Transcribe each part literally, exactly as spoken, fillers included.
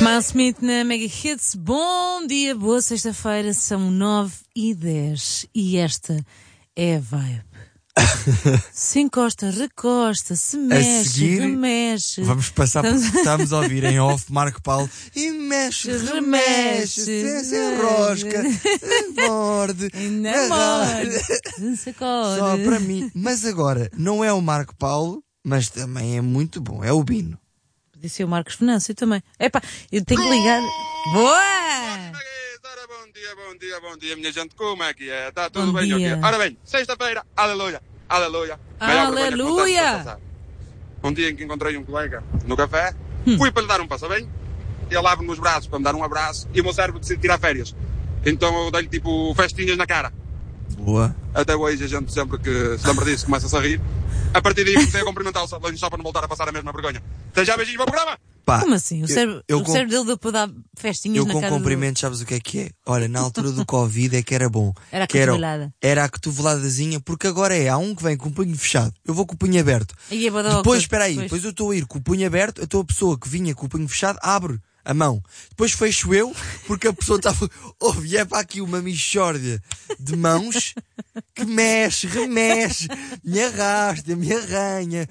Miles Smith na Mega Hits. Bom dia, boa sexta-feira, são nove e dez e esta é a vibe. Se encosta, recosta, se mexe, seguir, remexe. Vamos passar porque estamos a ouvir em off Marco Paulo e mexe, remexe, se, se enrosca, morde, morde, sacode. Só para mim. Mas agora, não é o Marco Paulo, mas também é muito bom, é o Bino. Podia ser o Marcos Venâncio também. Epá, eu tenho que ligar. Boa! Bom dia, bom dia, bom dia, minha gente, como é que é? Está tudo Bom bem dia. aqui? Ora bem, sexta-feira, aleluia, aleluia. Aleluia! Um dia em que encontrei um colega no café, Hum. fui para lhe dar um passo-bem, ele abre-me os braços para me dar um abraço e o meu cérebro decide tirar férias. Então eu dei-lhe tipo festinhas na cara. Boa. Até hoje a gente sempre que se lembra disso começa-se a rir. A partir daí comecei a cumprimentar o Saldanho só para não voltar a passar a mesma vergonha. Até já, beijinhos para o programa! Pá, Como assim? O cérebro, eu, eu o com- cérebro dele deu para dar festinhas Eu na com cara cumprimentos, sabes o que é que é? Olha, na altura do Covid é que era bom. Era a que era, cotovelada. era a cotoveladazinha, porque agora é, há um que vem com o punho fechado, eu vou com o punho aberto. do... E a badalhoca, Depois, espera aí, depois. depois eu estou a ir com o punho aberto, então a pessoa que vinha com o punho fechado abre a mão. Depois fecho eu, porque a pessoa estava... Ouve, é para aqui uma mixórdia de mãos que mexe, remexe, me arrasta, me arranha.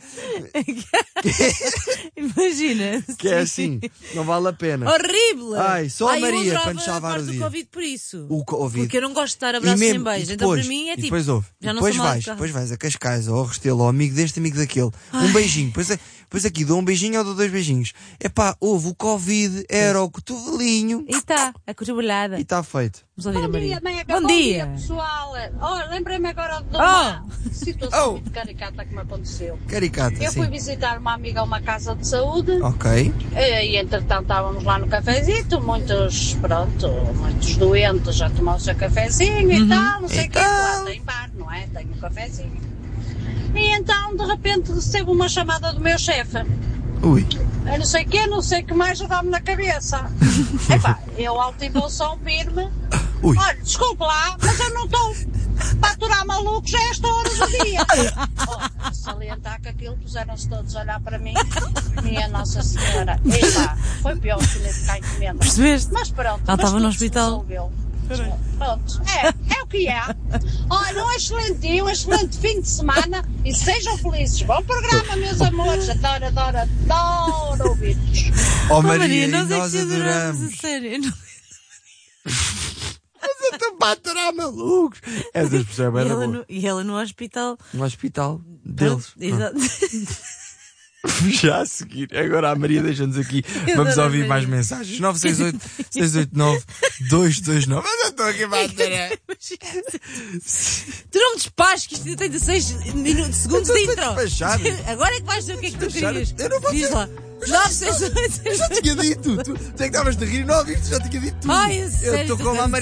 Imagina. Que é assim, não vale a pena. Horrível! Ai, só a eu Maria adorava para nos salvar a parte o do dia. Covid por isso. O Covid. Porque eu não gosto de dar E abraços mesmo- sem beijo. e Então depois- para mim é e tipo. depois houve. Já E não depois sou mal vais, de carro. depois vais a Cascais, ou ao Restelo, ao amigo deste, amigo daquele. Um beijinho. Depois, depois aqui dou um beijinho ou dou dois beijinhos. Epá, houve o Covid, era o cotovelinho E está, a cotovelada. e está feito. Vamos ouvir a Bom Maria. dia, Mega. Bom dia. Pessoal. Oh, lembrei-me agora de Oh. uma situação Oh. muito caricata que me aconteceu. Caricata, Eu fui sim. visitar uma amiga a uma casa de saúde Ok. eh, e entretanto estávamos lá no cafezito, muitos, pronto, muitos doentes já tomaram o seu cafezinho e tal, não sei o que, Então. lá tem bar, não é? Tenho um cafezinho. E então de repente recebo uma chamada do meu chefe. Ui. Eu não sei o que, não sei o que mais, já dá-me na cabeça. Epá, eu alto e vou só ouvir-me. Ui. Olha, desculpe lá, mas eu não estou para aturar malucos a esta hora do dia. Oh, salientar que aquilo, puseram-se todos a olhar para mim. Minha Nossa Senhora. Epá, foi pior que nem ficar encomenda. Percebeste? Mas pronto, Ela mas estava no tudo se hospital. resolveu. Pronto, é, é o que é. Olha, um excelente dia, um excelente fim de semana e sejam felizes. Bom programa, meus amores. Adoro, adoro, adoro ouvir-vos. Oh Oh, Maria, nós e é nós que te adoramos, adoramos. a sério. Eu não- Mas eu estou para aturar malucos. Essas pessoas E era ela, boa. no, e ela no hospital. No hospital deles. Exato. Já a seguir. Agora a Maria deixa-nos aqui. Vamos adoro a ouvir mais Maria. mensagens. nove seis oito, seis oito nove, dois dois nove. Mas eu estou aqui para aturar. Tu não me despachas que isto ainda tem dezesseis minutos, segundos de Eu intro. estou a despachar. Agora é que vais dizer o que é que tu Despachar? querias. Eu não vou Diz dizer. lá. nove seis oito Eu já tinha dito. Tu, tu é que estavas de rir, não ouviste? Já tinha dito tudo. Ai, a eu sério, estou tu com a tens-